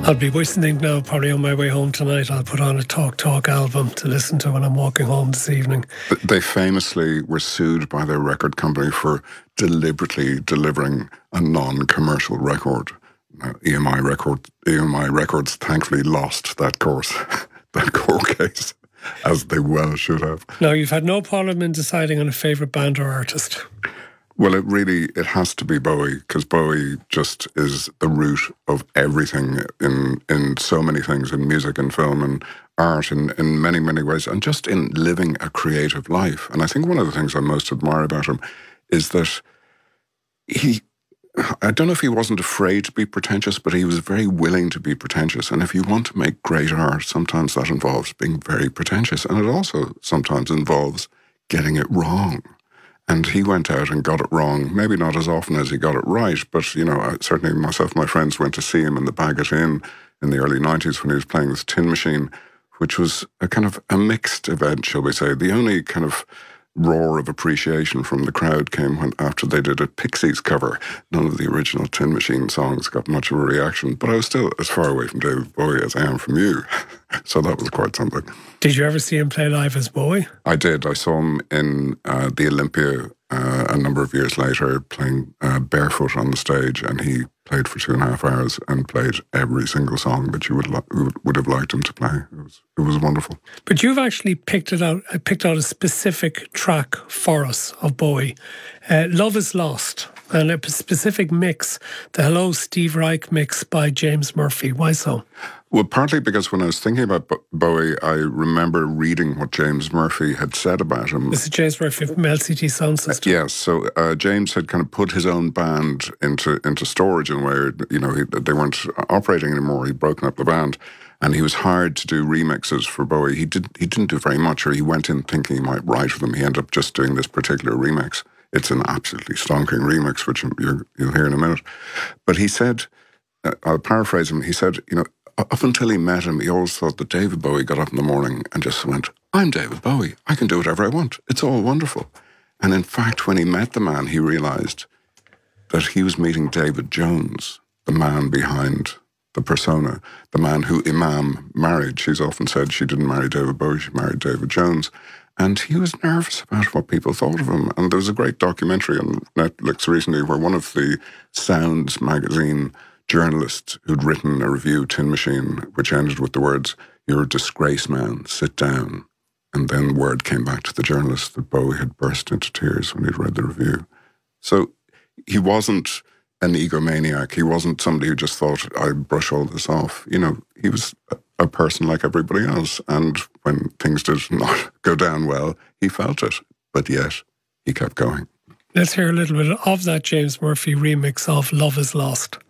I'll be listening now, probably on my way home tonight. I'll put on a Talk album to listen to when I'm walking home this evening. They famously were sued by their record company for deliberately delivering a non-commercial record. Now, EMI Records thankfully lost that court case, as they well should have. Now, you've had no problem in deciding on a favourite band or artist. Well, it has to be Bowie, because Bowie just is the root of everything in so many things, in music and film and art in many, many ways, and just in living a creative life. And I think one of the things I most admire about him is that I don't know if he wasn't afraid to be pretentious, but he was very willing to be pretentious. And if you want to make great art, sometimes that involves being very pretentious. And it also sometimes involves getting it wrong. And he went out and got it wrong, maybe not as often as he got it right, but, certainly myself and my friends went to see him in the Bagot Inn in the early 90s when he was playing with Tin Machine, which was a kind of a mixed event, shall we say. The only kind of roar of appreciation from the crowd came after they did a Pixies cover. None of the original Tin Machine songs got much of a reaction, but I was still as far away from David Bowie as I am from you. So that was quite something. Did you ever see him play live as Bowie? I did. I saw him in the Olympia a number of years later playing barefoot on the stage, and he played for 2.5 hours and played every single song that you would have liked him to play. It was wonderful. But you've actually picked out a specific track for us of Bowie, "Love Is Lost," and a specific mix, the Hello Steve Reich mix by James Murphy. Why so? Well, partly because when I was thinking about Bowie, I remember reading what James Murphy had said about him. This is James Murphy from LCT Sound System. Yes, so James had kind of put his own band into storage in a way. They weren't operating anymore. He'd broken up the band, and he was hired to do remixes for Bowie. He didn't do very much, or he went in thinking he might write with them. He ended up just doing this particular remix. It's an absolutely stonking remix, which you'll hear in a minute. But he said, I'll paraphrase him, he said, up until he met him, he always thought that David Bowie got up in the morning and just went, "I'm David Bowie. I can do whatever I want. It's all wonderful." And in fact, when he met the man, he realised that he was meeting David Jones, the man behind the persona, the man who Imam married. She's often said she didn't marry David Bowie, she married David Jones. And he was nervous about what people thought of him. And there was a great documentary on Netflix recently where one of the Sounds magazine journalist who'd written a review, Tin Machine, which ended with the words, "You're a disgrace, man, sit down." And then word came back to the journalist that Bowie had burst into tears when he'd read the review. So he wasn't an egomaniac. He wasn't somebody who just thought, "I'd brush all this off." He was a person like everybody else. And when things did not go down well, he felt it. But yet, he kept going. Let's hear a little bit of that James Murphy remix of "Love Is Lost."